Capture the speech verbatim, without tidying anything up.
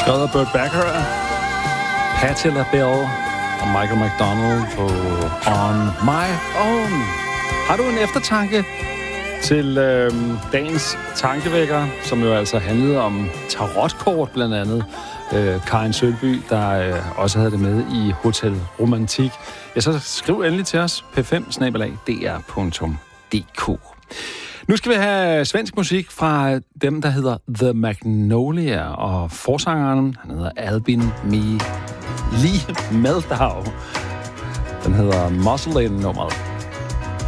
Skrevet af Burt Bacharach, Patti LaBelle og Michael McDonald på On My Own. Har du en eftertanke til øh, dagens tankevækker, som jo altså handlede om tarotkort blandt andet? Øh, Karin Sølby, der øh, også havde det med i Hotel Romantik. Ja, så skriv endelig til os, p fem snabel-a d r punktum d k. Nu skal vi have svensk musik fra dem, der hedder The Magnolia, og forsangeren, han hedder Albin Me Lee Meldau. Den hedder Muscle In nummeret.